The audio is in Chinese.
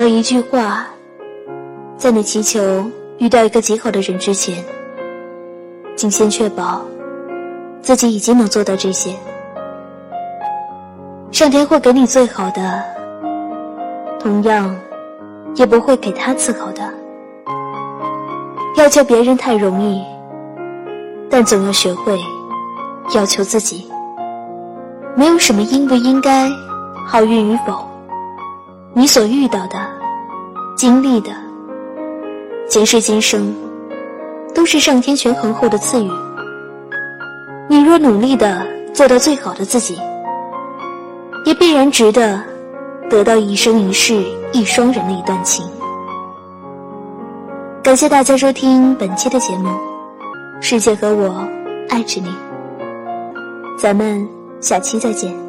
了一句话，在你祈求遇到一个极好的人之前，请先确保自己已经能做到这些。上天会给你最好的，同样也不会给他次好的。要求别人太容易，但总要学会要求自己。没有什么应不应该，好运与否，你所遇到的、经历的，前世今生，都是上天权衡后的赐予。你若努力地做到最好的自己，也必然值得得到一生一世一双人的一段情。感谢大家收听本期的节目，世界和我爱着你，咱们下期再见。